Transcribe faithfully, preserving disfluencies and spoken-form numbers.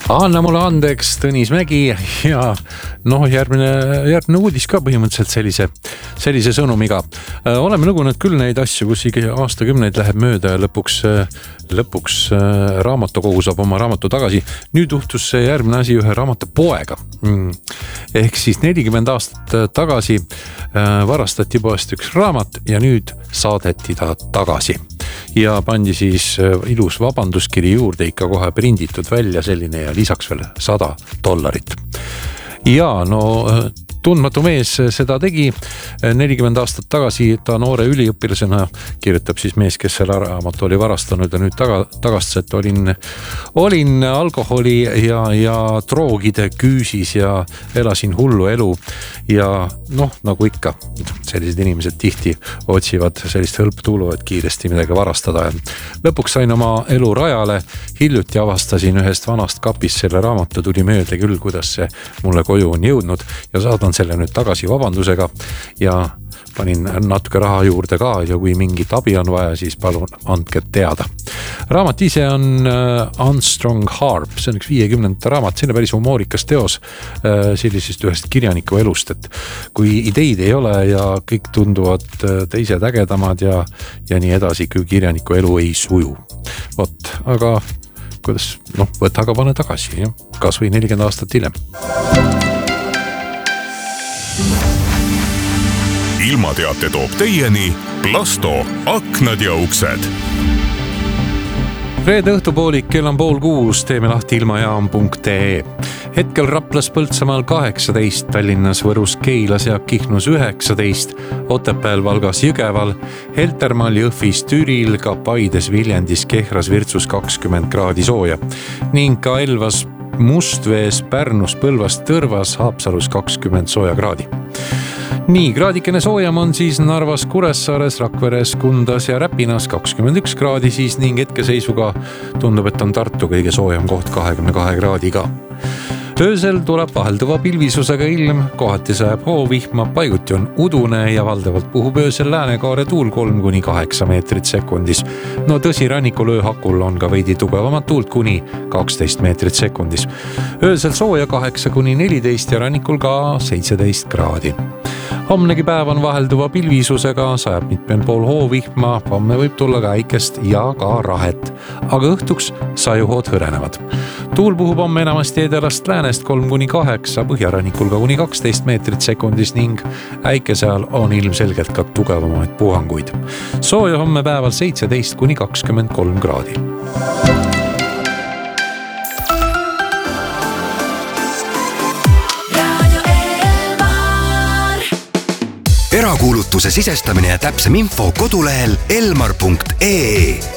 Anna mulle andeks, Tõnis Mägi ja noh, järgmine, järgmine uudis ka põhimõtteliselt sellise, sellise sõnumiga. Oleme lugunud küll neid asju, kus ikka aastakümneid läheb mööda ja lõpuks, lõpuks raamatukogu saab oma raamatu tagasi. Nüüd juhtus see järgmine asi ühe raamatupoega. Ehk siis nelikümmend aastat tagasi varastati poest üks raamat ja nüüd saadeti ta tagasi. Ja pandi siis ilus vabanduskiri juurde ikka kohe prinditud välja selline ja lisaks veel sada dollarit. Ja no tundmatu mees seda tegi nelikümmend aastat tagasi, ta noore üliõpilasena kirjutab siis mees, kes selle raamatu oli varastanud ja nüüd taga, tagastas, et olin, olin alkoholi ja, ja droogide küüsis ja elasin hullu elu ja noh, nagu ikka, sellised inimesed tihti otsivad sellist hõlptuulu, et kiiresti midagi varastada. Lõpuks sain oma elu rajale, hiljuti avastasin ühest vanast kapist selle raamatu, tuli mööda küll, kuidas see mulle koju on jõudnud ja saadan selle nüüd tagasi vabandusega ja panin natuke raha juurde ka ja kui mingit abi on vaja, siis palun andke teada. Raamat ise on Armstrong Harp, see on üks viiekümnendate raamat, see on päris humoorikas teos sellisest ühest kirjaniku elust, et kui ideid ei ole ja kõik tunduvad teised ägedamad ja, ja nii edasi, kui kirjaniku elu ei suju. Vot, aga kuidas, noh, võta aga pane tagasi, ja? Kas või nelikümmend aastat hiljem. Ilmateate toob teieni Plasto aknad ja uksed. Reede õhtupoolik, kell on pool kuus, teeme lahti ilmajaam punkt ee. Hetkel Raplas Põltsamaal kaheksateist, Tallinnas, Võrus, Keilas ja Kihnus üheksateist, Otepääl, Valgas, Jõgeval, Heltermaal, Jõhvis, Türil, ka Paides, Viljandis, Kehras, Virtsus kakskümmend kraadi sooja ning ka Elvas, Mustvees, Pärnus, Põlvas, Tõrvas, Haapsalus kakskümmend sooja kraadi. Nii, kraadikene soojam on siis Narvas, Kuressaares, Rakveres, Kundas ja Räpinas kakskümmend üks kraadi siis ning hetkeseisuga tundub, et on Tartu kõige soojam koht kahekümne kahe kraadiga. Öösel tuleb vahelduva pilvisusega ilm, kohati sajab hoovihma, paiguti on udune ja valdavalt puhub öösel läänekaare tuul kolm kuni kaheksa meetrit sekundis. No tõsi, rannikul ööhakul on ka veidi tugevamat tuult kuni kaksteist meetrit sekundis. Öösel sooja kaheksa kuni neliteist ja rannikul ka seitseteist kraadi. Homnegi päev on vahelduva pilvisusega, sajab mitmel pool hoovihma, homme võib tulla ka äikest ja ka rahet, aga õhtuks sajuhood hõrenevad. Tuul puhub homme enamasti edelast läänest kolm kuni kaheksa, põhjarannikul ka kuni kaksteist meetrit sekundis ning äikese ajal on ilmselgelt ka tugevamaid puhanguid. Sooja homme päeval seitseteist kuni kakskümmend kolm kraadi. Erakuulutuse sisestamine ja täpsem info kodulehel elmar punkt ee.